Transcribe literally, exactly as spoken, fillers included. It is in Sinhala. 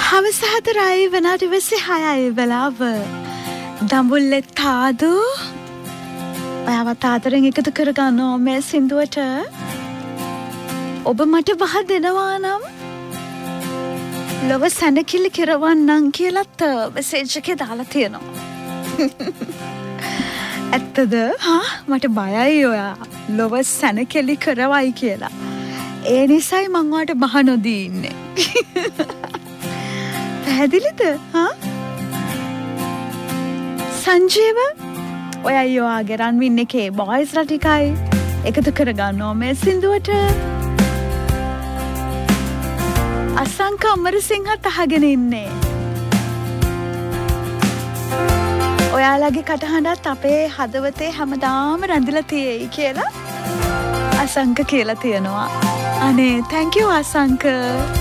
හවස හතරයි වනාට වෙස්සේ හයයි වෙලාව. දඹුල්ලේ තාදු ඔයාවත් ආදරෙන් එකතු කරගන්නවා මේ සින්දුවට. ඔබ මට වහ දෙනවා නම් ලොව සැනකිලි කරවන්නම් කියලත් මෙසේජ් එකේ දාලා තියෙනවා. ඇත්තද? හා මට බයයි ඔයා ලොව සැනකිලි කරවයි කියලා. ඒ නිසයි මං ඔයාට බහ නොදී ඉන්නේ. පැහැදිලිද? හා සංජීව ඔයයි ඔයාගේ රන්වින් එකේ බොයිස්ලා ටිකයි එකතු කරගන්නවා මේ සින්දුවට. අසංක අමරසිංහත් අහගෙන ඉන්නේ. ඔයාලගේ කටහඬත් අපේ හදවතේ හැමදාම රැඳිලා තියෙයි කියලා අසංක කියලා තියෙනවා. අනේ thank you අසංක.